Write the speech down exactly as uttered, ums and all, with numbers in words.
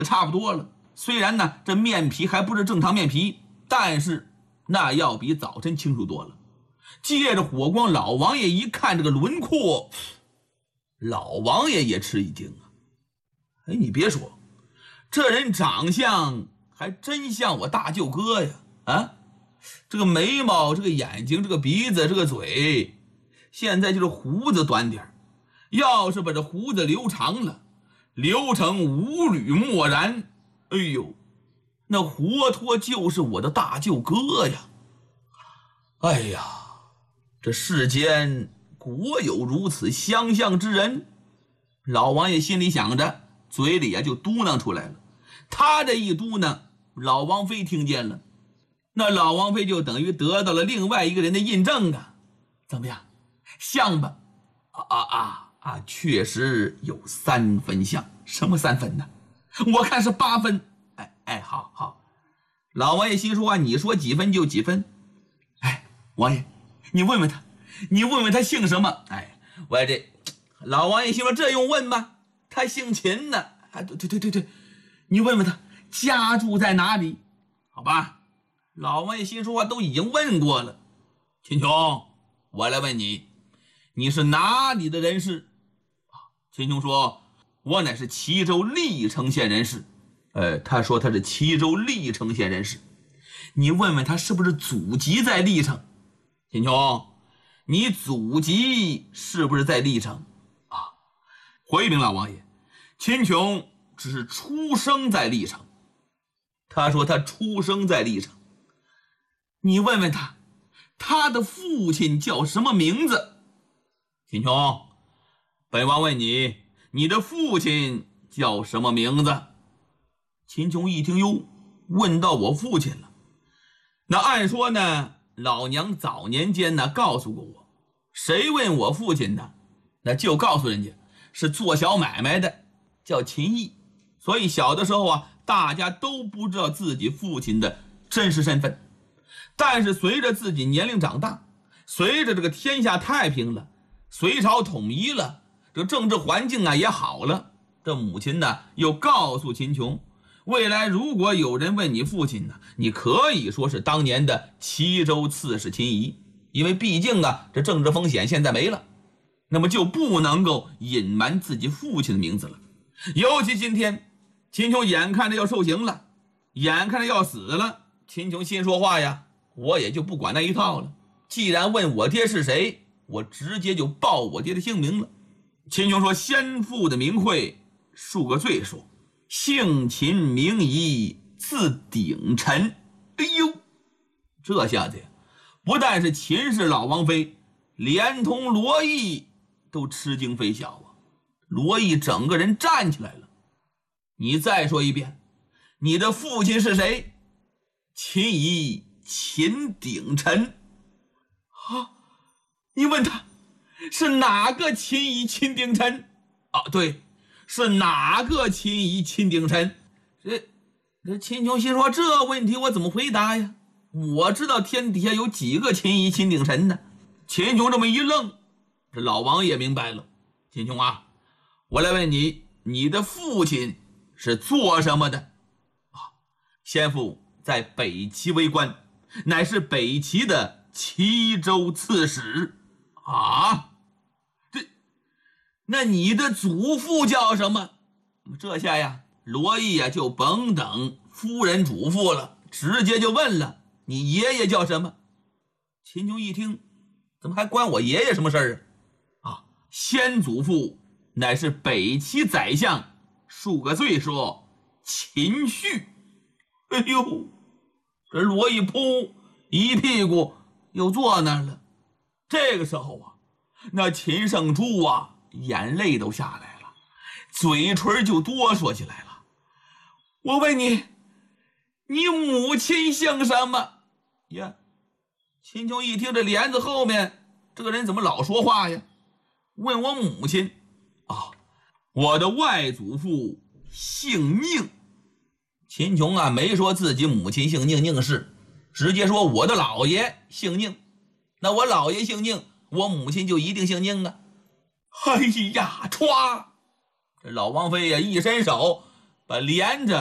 差不多了。虽然呢，这面皮还不是正常面皮，但是那要比早晨清楚多了。借着火光，老王爷一看这个轮廓，老王爷也吃一惊啊！哎，你别说，这人长相还真像我大舅哥呀！啊，这个眉毛，这个眼睛，这个鼻子，这个嘴，现在就是胡子短点，要是把这胡子留长了，留成五缕墨然，哎呦，那活脱就是我的大舅哥呀！哎呀，这世间果有如此相像之人。老王爷心里想着，嘴里啊就嘟囔出来了。他这一嘟囔，老王妃听见了，那老王妃就等于得到了另外一个人的印证啊。怎么样，像吧？啊啊啊啊！确实有三分像。什么三分呢？我看是八分。哎哎，好好。老王爷心说啊，你说几分就几分。哎，王爷，你问问他，你问问他姓什么？哎，我这老王爷心说，这用问吗？他姓秦呢。哎，对对对对对，你问问他家住在哪里？好吧。老王爷心说，都已经问过了。秦琼，我来问你，你是哪里的人士？秦琼说，我乃是齐州历城县人士。呃，他说他是齐州历城县人士。你问问他是不是祖籍在历城？秦琼，你祖籍是不是在历城？啊，回禀老王爷，秦琼只是出生在历城。他说他出生在历城。你问问他，他的父亲叫什么名字？秦琼，本王问你，你的父亲叫什么名字？秦琼一听，哟，问到我父亲了。那按说呢，老娘早年间呢告诉过我，谁问我父亲呢，那就告诉人家是做小买卖的，叫秦毅。所以小的时候啊，大家都不知道自己父亲的真实身份。但是随着自己年龄长大，随着这个天下太平了，隋朝统一了，这政治环境啊也好了，这母亲呢又告诉秦琼，未来如果有人问你父亲呢，你可以说是当年的齐州刺史秦仪，因为毕竟啊这政治风险现在没了，那么就不能够隐瞒自己父亲的名字了。尤其今天秦琼眼看着要受刑了，眼看着要死了，秦琼心说话呀，我也就不管那一套了。既然问我爹是谁，我直接就报我爹的姓名了。秦琼说，先父的名讳恕个罪说，姓秦名仪，字鼎臣。哎呦，这下子呀，不但是秦氏老王妃，连同罗毅都吃惊非小啊。罗毅整个人站起来了。你再说一遍，你的父亲是谁？秦仪，秦鼎臣。啊，你问他是哪个秦仪秦鼎臣？啊，对，是哪个秦仪秦鼎臣？这这秦琼心说，这问题我怎么回答呀？我知道天底下有几个秦仪秦鼎臣呢？秦琼这么一愣，这老王也明白了。秦琼啊，我来问你，你的父亲是做什么的？啊，先父在北齐为官，乃是北齐的齐州刺史。啊，这，那你的祖父叫什么？这下呀，罗毅呀就甭等夫人嘱咐了，直接就问了，你爷爷叫什么？秦琼一听，怎么还关我爷爷什么事儿啊？啊，先祖父乃是北齐宰相，恕个罪说秦绪。哎呦，这罗毅扑一屁股又坐那儿了。这个时候啊，那秦圣珠啊眼泪都下来了，嘴唇就哆嗦起来了。我问你，你母亲姓什么呀？秦琼一听，这帘子后面这个人怎么老说话呀？问我母亲啊，我的外祖父姓宁。秦琼啊没说自己母亲姓宁，宁氏，直接说我的姥爷姓宁。那我姥爷姓宁，我母亲就一定姓宁啊。哎呀，歘，这老王妃呀一伸手把连着